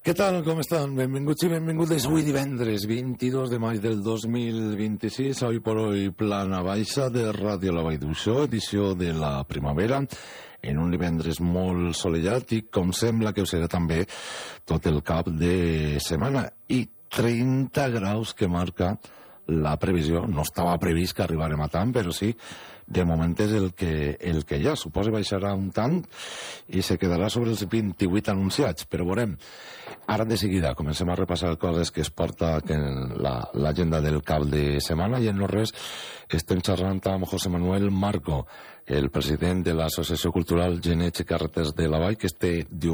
Què tal, com estan? Benvinguts i benvingudes. Avui divendres 22 de maig del 2026, hoy por hoy, plana baixa de Ràdio La Vall d'Uixó, edició de la primavera, en un divendres molt solellat i com sembla que ho serà també tot el cap de setmana. I 30 graus que marca la previsió. No estava previst que arribarem a tant, però sí, de moment és el que hi ha. Suposo que baixarà un tant i se quedarà sobre els 28 anunciats, però veurem. Ara de seguida comencem a repassar coses que es porta en l'agenda del cap de setmana i en no res estem xerrant amb José Manuel Marco, el president de l'Associació Cultural Geneig i Carreters de la Vall, que este diumenge